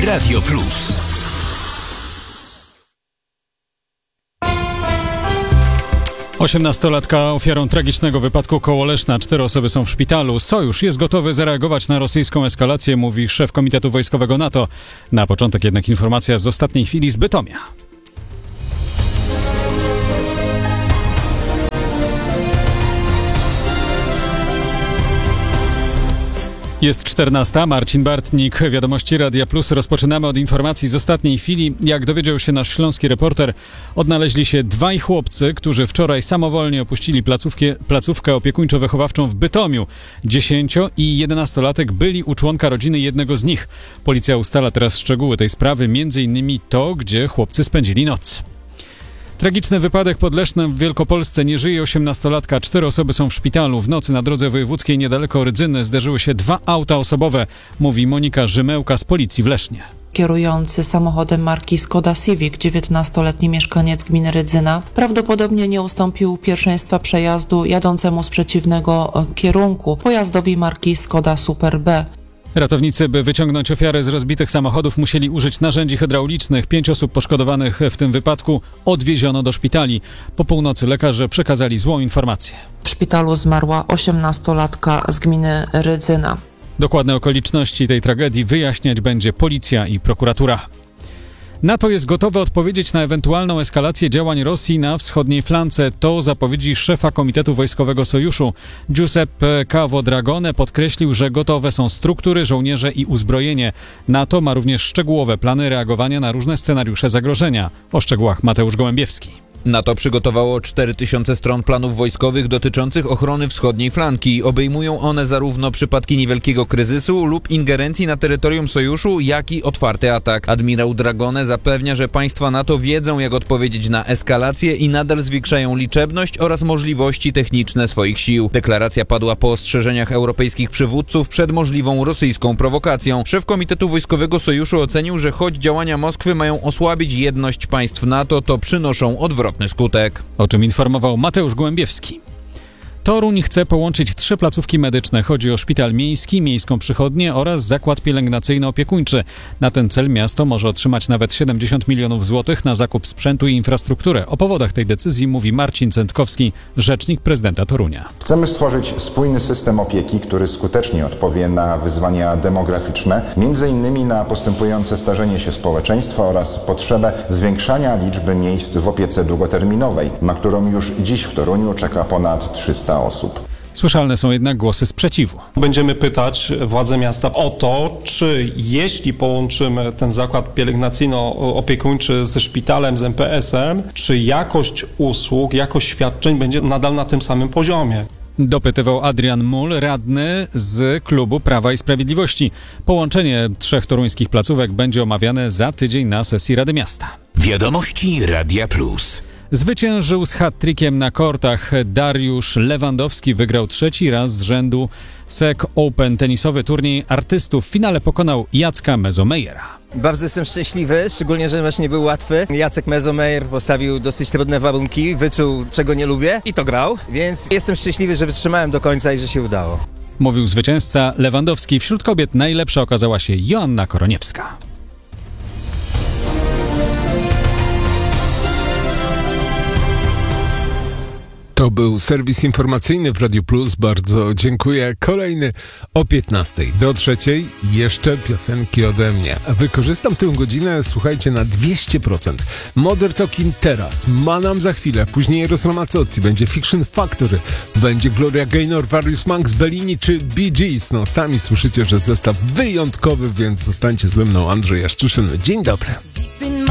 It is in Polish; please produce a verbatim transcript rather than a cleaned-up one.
Radio Plus. osiemnastolatka ofiarą tragicznego wypadku koło Leszna. Cztery osoby są w szpitalu. Sojusz jest gotowy zareagować na rosyjską eskalację, mówi szef Komitetu Wojskowego NATO. Na początek jednak informacja z ostatniej chwili z Bytomia. Jest czternasta. Marcin Bartnik, Wiadomości Radia Plus. Rozpoczynamy od informacji z ostatniej chwili. Jak dowiedział się nasz śląski reporter, odnaleźli się dwaj chłopcy, którzy wczoraj samowolnie opuścili placówkę opiekuńczo-wychowawczą w Bytomiu. Dziesięcio- i jedenastolatek byli u członka rodziny jednego z nich. Policja ustala teraz szczegóły tej sprawy, między innymi to, gdzie chłopcy spędzili noc. Tragiczny wypadek pod Lesznem w Wielkopolsce. Nie żyje osiemnastolatka. Cztery osoby są w szpitalu. W nocy na drodze wojewódzkiej niedaleko Rydzyny zderzyły się dwa auta osobowe, mówi Monika Rzymełka z policji w Lesznie. Kierujący samochodem marki Skoda Civic, dziewiętnastoletni mieszkaniec gminy Rydzyna, prawdopodobnie nie ustąpił pierwszeństwa przejazdu jadącemu z przeciwnego kierunku pojazdowi marki Skoda Super B. Ratownicy, by wyciągnąć ofiarę z rozbitych samochodów, musieli użyć narzędzi hydraulicznych. Pięć osób poszkodowanych w tym wypadku odwieziono do szpitali. Po północy lekarze przekazali złą informację. W szpitalu zmarła osiemnastolatka z gminy Rydzyna. Dokładne okoliczności tej tragedii wyjaśniać będzie policja i prokuratura. NATO jest gotowe odpowiedzieć na ewentualną eskalację działań Rosji na wschodniej flance. To zapowiedzi szefa Komitetu Wojskowego Sojuszu. Giuseppe Cavo-Dragone podkreślił, że gotowe są struktury, żołnierze i uzbrojenie. NATO ma również szczegółowe plany reagowania na różne scenariusze zagrożenia. O szczegółach Mateusz Gołębiewski. NATO przygotowało cztery tysiące stron planów wojskowych dotyczących ochrony wschodniej flanki. Obejmują one zarówno przypadki niewielkiego kryzysu lub ingerencji na terytorium sojuszu, jak i otwarty atak. Admirał Dragone zapewnia, że państwa NATO wiedzą, jak odpowiedzieć na eskalację i nadal zwiększają liczebność oraz możliwości techniczne swoich sił. Deklaracja padła po ostrzeżeniach europejskich przywódców przed możliwą rosyjską prowokacją. Szef Komitetu Wojskowego Sojuszu ocenił, że choć działania Moskwy mają osłabić jedność państw NATO, to przynoszą odwrotny skutek. O czym informował Mateusz Gołębiewski. Toruń chce połączyć trzy placówki medyczne. Chodzi o szpital miejski, miejską przychodnię oraz zakład pielęgnacyjno-opiekuńczy. Na ten cel miasto może otrzymać nawet siedemdziesiąt milionów złotych na zakup sprzętu i infrastrukturę. O powodach tej decyzji mówi Marcin Cętkowski, rzecznik prezydenta Torunia. Chcemy stworzyć spójny system opieki, który skutecznie odpowie na wyzwania demograficzne, między innymi na postępujące starzenie się społeczeństwa oraz potrzebę zwiększania liczby miejsc w opiece długoterminowej, na którą już dziś w Toruniu czeka ponad trzysta osób. Słyszalne są jednak głosy sprzeciwu. Będziemy pytać władze miasta o to, czy jeśli połączymy ten zakład pielęgnacyjno-opiekuńczy ze szpitalem, z M P S-em, czy jakość usług, jakość świadczeń będzie nadal na tym samym poziomie. Dopytywał Adrian Mul, radny z klubu Prawa i Sprawiedliwości. Połączenie trzech toruńskich placówek będzie omawiane za tydzień na sesji Rady Miasta. Wiadomości Radia Plus. Zwyciężył z hat-trickiem na kortach. Dariusz Lewandowski wygrał trzeci raz z rzędu S E C Open, tenisowy turniej artystów. W finale pokonał Jacka Mezomejera. Bardzo jestem szczęśliwy, szczególnie, że mecz nie był łatwy. Jacek Mezomejer postawił dosyć trudne warunki, wyczuł, czego nie lubię i to grał, więc jestem szczęśliwy, że wytrzymałem do końca i że się udało. Mówił zwycięzca Lewandowski. Wśród kobiet najlepsza okazała się Joanna Koroniewska. To był serwis informacyjny w Radiu Plus. Bardzo dziękuję. Kolejny o piętnastej do trzeciej. Jeszcze piosenki ode mnie. Wykorzystam tę godzinę, słuchajcie, na dwieście procent. Modern Talking teraz. Manam za chwilę. Później Eros Ramazzotti. Będzie Fiction Factory. Będzie Gloria Gaynor, Various Monks, Bellini czy Bee Gees. No sami słyszycie, że zestaw wyjątkowy, więc zostańcie ze mną. Andrzej Jaszczyszyn. Dzień dobry.